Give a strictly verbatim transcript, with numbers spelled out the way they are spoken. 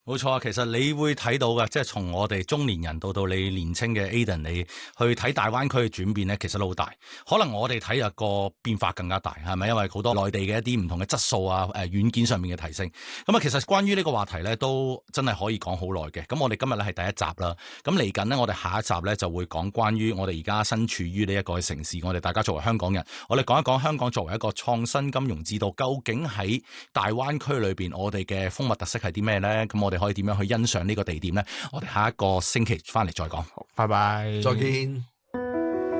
冇錯啊，其實你會睇到嘅，即係從我哋中年人到到你年青嘅 Aiden，你去睇大灣區嘅轉變咧，其實都好大。可能我哋睇日個變化更加大，係咪？因為好多內地嘅一啲唔同嘅質素啊，誒軟件上面嘅提升。咁啊，其實關於呢個話題咧，都真係可以講好耐嘅。咁我哋今日咧係第一集啦。咁嚟緊呢，我哋下一集咧就會講關於我哋而家身處於呢一個城市，我哋大家作為香港人，我哋講一講香港作為一個創新金融之都，究竟喺大灣區裏邊，我哋嘅風物特色係啲咩咧？咁我哋可以點樣去欣賞呢個地點咧？我哋下一個星期翻嚟再講。 好，拜拜， 再見。